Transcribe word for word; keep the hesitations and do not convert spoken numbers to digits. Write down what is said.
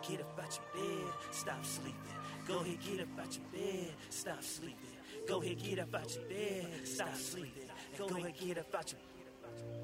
get up out your bed, stop sleeping. Go ahead, get up out your bed, stop sleeping. Go ahead, get up out your bed, stop sleeping. Go ahead, get up out your